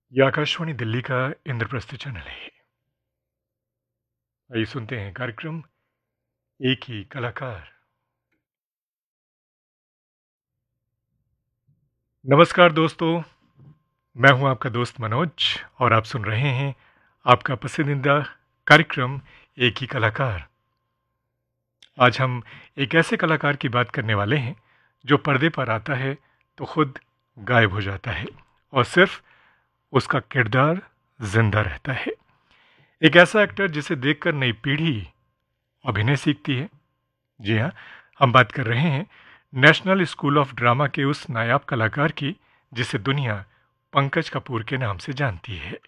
ये आकाशवाणी दिल्ली का इंद्रप्रस्थ चैनल है। आइए सुनते हैं कार्यक्रम एक ही कलाकार। नमस्कार दोस्तों, मैं हूं आपका दोस्त मनोज और आप सुन रहे हैं आपका पसंदीदा कार्यक्रम एक ही कलाकार। आज हम एक ऐसे कलाकार की बात करने वाले हैं जो पर्दे पर आता है तो खुद गायब हो जाता है और सिर्फ उसका किरदार जिंदा रहता है। एक ऐसा एक्टर जिसे देखकर नई पीढ़ी अभिनय सीखती है। जी हाँ, हम बात कर रहे हैं नेशनल स्कूल ऑफ ड्रामा के उस नायाब कलाकार की जिसे दुनिया पंकज कपूर के नाम से जानती है।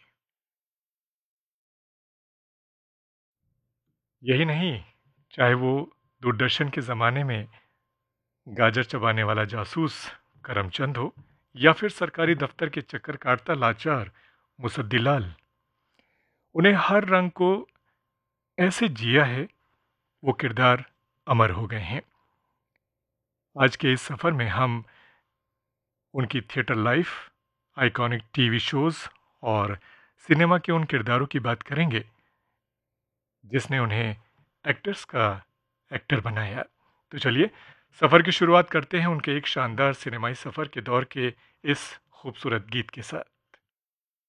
यही नहीं, चाहे वो दूरदर्शन के ज़माने में गाजर चबाने वाला जासूस करमचंद हो या फिर सरकारी दफ्तर के चक्कर काटता लाचार मुसद्दीलाल, उन्हें हर रंग को ऐसे जिया है, वो किरदार अमर हो गए हैं। आज के इस सफ़र में हम उनकी theatre life, iconic TV shows और सिनेमा के उन किरदारों की बात करेंगे जिसने उन्हें एक्टर्स का एक्टर बनाया। तो चलिए सफ़र की शुरुआत करते हैं उनके एक शानदार सिनेमाई सफ़र के दौर के इस खूबसूरत गीत के साथ।